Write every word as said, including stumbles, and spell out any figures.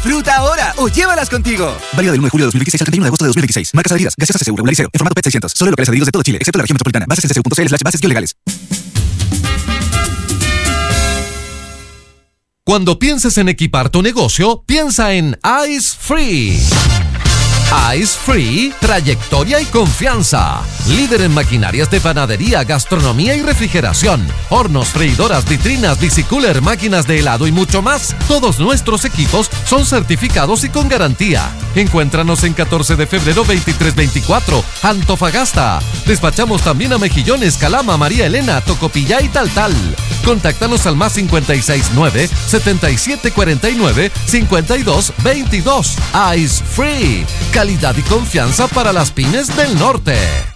Disfruta ahora o llévalas contigo. Válido del uno de julio de dos mil veintiséis al treinta y uno de agosto de dos mil veintiséis. Marcas adheridas. Gaseosa C C U Regular Liceo. En formato P E T seiscientos. Solo locales adheridos de todo Chile, excepto la región metropolitana. Bases en c c u punto c l slash bases legales. Cuando pienses en equipar tu negocio, piensa en Ice Free. Ice Free, trayectoria y confianza. Líder en maquinarias de panadería, gastronomía y refrigeración. Hornos, freidoras, vitrinas, bicicooler, máquinas de helado y mucho más. Todos nuestros equipos son certificados y con garantía. Encuéntranos en catorce de febrero veintitrés veinticuatro, Antofagasta. Despachamos también a Mejillones, Calama, María Elena, Tocopilla y Taltal. Contáctanos al más cincuenta y seis nueve, setenta y siete cuarenta y nueve, cincuenta y dos veintidós. Ice Free. Calidad y confianza para las pymes del norte.